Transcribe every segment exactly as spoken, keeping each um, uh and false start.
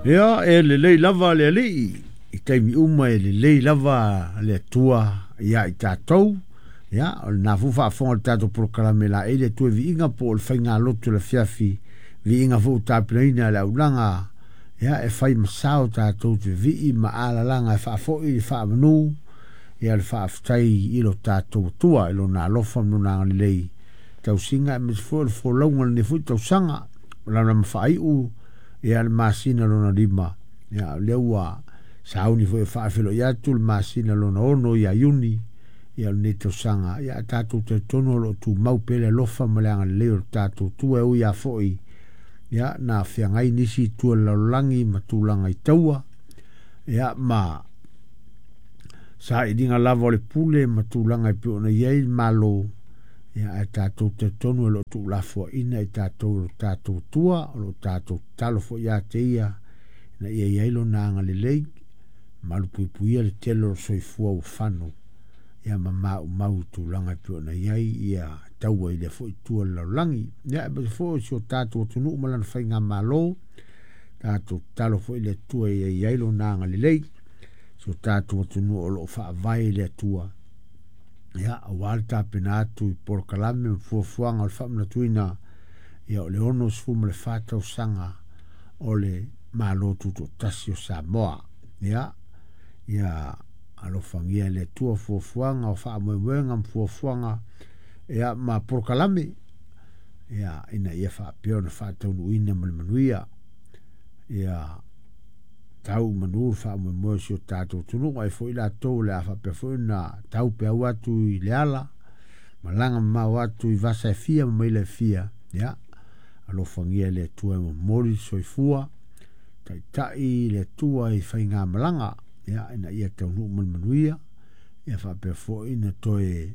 Ia e le lei lava le lei i taimi uma e le lei lava le tua ia i tātou ia o le nā fufa afonga le tātou proklame la e le tua vi inga po le whainga lotu le fiafi vi inga fu tāpinaina le aulanga ia e whai masao tātou te vi i ma ala langa e whaafoi i whaamanu ia le whaaftai i lo tātou tua i lo nā lofa mnu nā le lei tau singa e mis fo le fo launga le fu tau sanga la na mawhai u ia le masina lona lima ia leua sauni foi faafelo ia tu le masina lona ono ia yuni ia le neto sanga ia tatu te tono lo tu mau pele lofa malanga leo tatu tu e ia foi ia na fiangai nisi tu la langi matulanga i taua ia ma sa idinga lava le pule matulanga i pona ia malo ia e tātou te tonu e lo tu la fua ina e tātou lo tātou tua o lo tātou talo fo ia te ia na ia ia ilo nanga le lei malu pui pui le telo soi fua u whanu ia ma mau mau tu langa pio na ia ia taua i le fo i tua la langi ia e basi fo si o tātou tunu umalan whainga malo tātou talo fo i le tua ia ia ilo nanga le lei si o tātou tunu o lo wha vai le tua ia awal ta penatu por kalame fuafuanga o famna tuina ia o le ono sfuma le fata o sanga o le malo tuto tasio Samoa ia ia alo fangia le tua fuafuanga o fa moemoenga fuafuanga ia ma por kalame ia ina ia fa pio na fata unuina manuia ia tau manur fa mo mo si o tatou tunu ai foi la tou le afa pe foi na tau pe watu i le ala malanga ma watu i vasa fia mo le fia ya alo fangia le tua mo mori soifua tai tai le tua i fainga malanga ya ina ia tau nu manuia ia fa pe foi na toe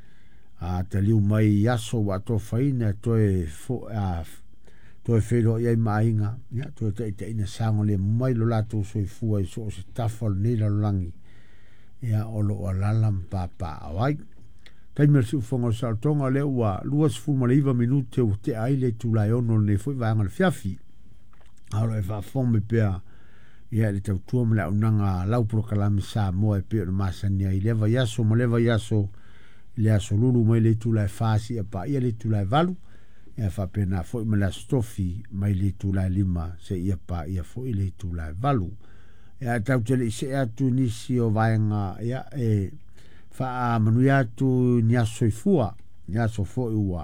a taliu mai yaso wato faina toe fo a toi fero ia mainga ia toi te te ina sango le mai lo lato so fua i so se tafal ni la langi ia olo alala papa ai tai mer su fongo saltonga le wa luas fu maliva minute o te ai le tu la ono ne foi va ngal fiafi alo e va fome pe ia le tau tu mla unanga lau proklame sa mo e pe ma sania i leva yaso mo leva yaso le aso lulu mai le tu la fasi pa ia le tu la valu ia fa pena foi me la stofi mai le tu la lima se ia pa ia foi le tu la valu ia tau tele se atu nisi o vaenga ia e fa manu ia tu nia soifua nia so foi ua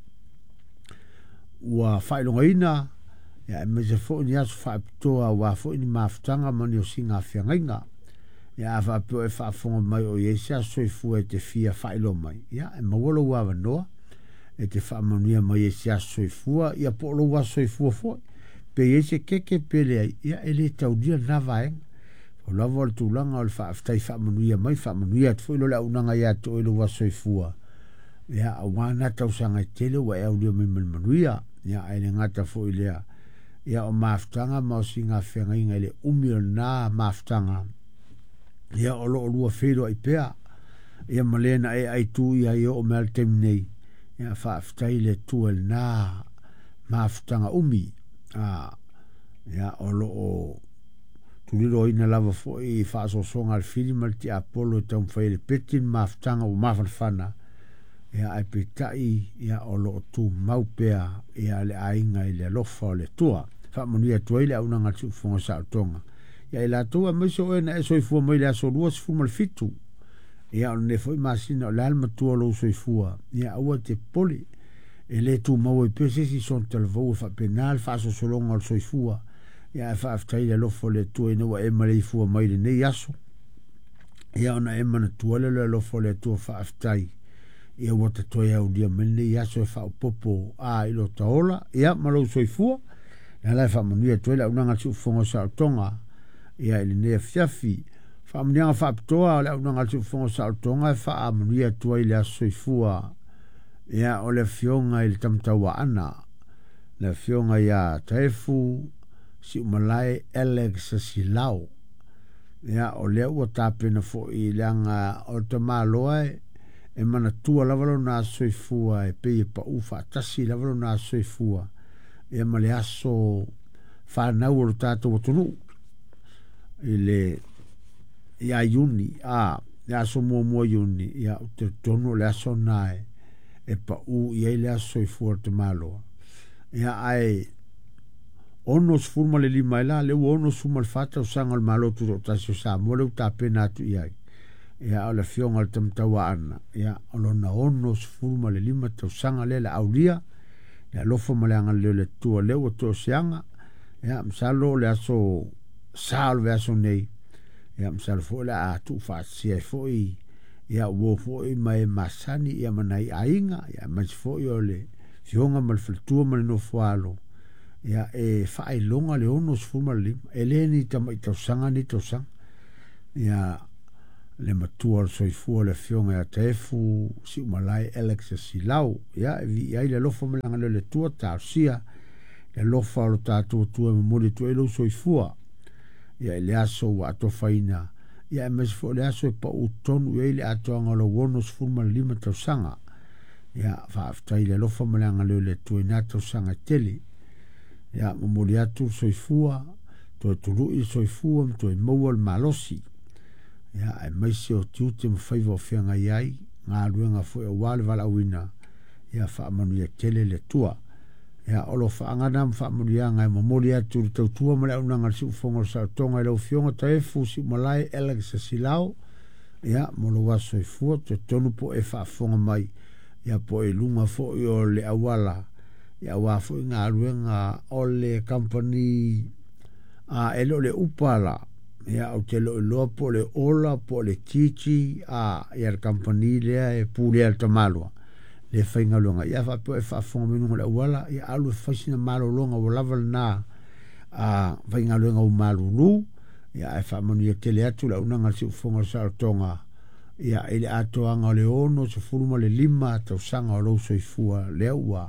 ua fai longa ina ia me se foi nia so fa toa ua foi ni maftanga mani o singa fiangainga ia fa po e fa fonga mai o iesia soifua te fia fai lo mai ia e mawolo ua vanoa e te whaamanuia mai e sia soifua ia po lo wa soifua foi pe e se keke pele ia e le tau dia na vaenga o lava o le tūlanga o le whaaftai whaamanuia mai whaamanuia te foi lo la unanga ia to e lo wa soifua ia a wana tau sanga i tele wa e au lio mai manuia ia e le ngata foi lea ia o maaftanga ma o singa whenga inga le umio na maaftanga ia o lo o lua whero i pea ia malena e ai tu ia i o mea temnei ia whaaftai le tuel nā maaftanga umi a ia o lo o tuliro ina lava fo i whaasosonga al filima ti Apollo e taum whaile petin maaftanga o mawhanwhana ia ai petai ia o lo o tu maupea ia le ainga i le lofa o le tua whaamonia tuaile au nanga tu fonga sa tonga ia i la tua miso e na e soifua mai le aso luas fumal fitu ia o ne foi masina o le alma tua lo soifua ia ua te poli e le tu mau e pese si son televou fa penal fa so solonga o soifua ia e fa aftai le lofo le tua ina wa ema le ifua mai le nei aso ia ona ema na tua le le lofo le tua fa aftai ia wata toia au dia mene ia so e fa popo a ilo taola ia malo soifua ia la fa manuia toila unanga tu fonga sa tonga ia ele ne fiafi Whaamnianga whaapitoa o le au nanga tu whonga sa o tonga e wha amanuia tua i le asoifua ia o le fionga i le tamtaua ana le fionga ia taefu si umalai Alex Silao ia o le ua tāpena fo i leanga o te māloa e mana tua lavalo na asoifua e pei e pa ufa atasi lavalo na asoifua ia ma le aso whanau o tātou atunu i le ia iuni a ia aso mua mua iuni ia te tono le aso nae e pa u ia le aso i fuar te malo ia ai ono sfuma le lima ila le ono suma le fata o sanga le malo tu o tasio sa mo le uta pena atu iai ia o le fionga le tamtawa ana ia o lona ono sfuma le lima tau sanga le la aulia ia lofo ma le anga le le tua le o to sianga ia msalo le aso sal ve aso nei ia msalo fo le a tu fa sia fo i ia wo fo i mai masani ia manai ainga ia mas fo i o le fionga ma le fletua ma le no fualo ia e fai longa le ono sfuma le lima e le ni tama i tau sanga ni tau sanga ia le matua al soifua le fionga ia tefu si umalai Alex Silau ia e vi ia le lofa malanga le le tua tau sia le lofa lo tātua tua me mole tua e lo soifua ia le aso wa ato faina ia e mesfo le aso e pa utonu ia le ato anga lo wono sfuma le lima tau sanga ia faaftai le lofa malanga le le tua ina tau sanga teli ia mamoli atu soifua to tulu i soifua to i maua le malosi ia e maisi o tiute mawhaiva o whianga iai ngā ruenga fwe o wale wala awina ia whaamanu ia tele le tua ia olo whaangana mwhaamanu ia ngai mamoli atu le tautua male aunanga si ufonga o sa tonga i lau fionga taefu si malai Alex Silau ia molo wa soifua to tonu po e whaafonga mai ia po e lunga fo i o le awala ia wafo ngā ruenga o le company a elo le upala ia o te lo lo po le ola po le titi a ia le company le e pule al tamalua le fainga longa ia fa po e fa fo menu le wala ia alu fasina malo longa o lava na a fainga longa o malu lu ia e fa manu ia tele atu la unanga si fonga sa tonga ia ele ato anga le ono se fuluma le lima to sanga o lo soifua le ua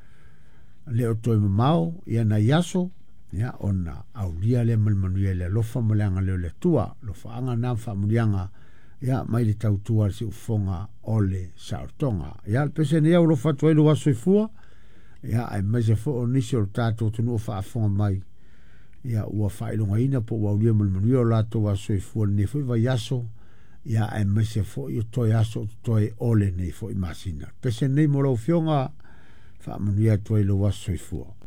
le o toi mamao ia na yaso ia ona aulia le malmanuia le lofa malanga le le tua lofa anga na fa mulianga ia mai le tautua si ufonga ole saotonga ia pese ne au lofa toi lo wasoifua ia ai mai se fo nisi o tato tunu fa fonga mai ia ua fa ilonga ina po aulia malmanuia o lato wasoifua ne foi va yaso ia ai mai se fo i toi yaso toi ole ne foi masina pese ne mo lo fionga fa manuia toi lo wasoifua